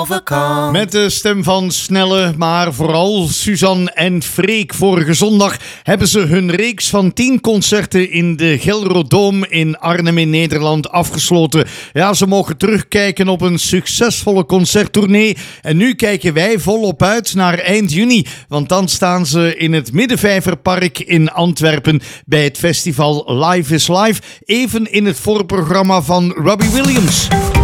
Met de stem van Snelle, maar vooral Suzanne en Freek. Vorige zondag hebben ze hun reeks van 10 concerten in de Gelredome in Arnhem in Nederland afgesloten. Ja, ze mogen terugkijken op een succesvolle concerttournee. En nu kijken wij volop uit naar eind juni. Want dan staan ze in het Middenvijverpark in Antwerpen bij het festival Live is Live. Even in het voorprogramma van Robbie Williams.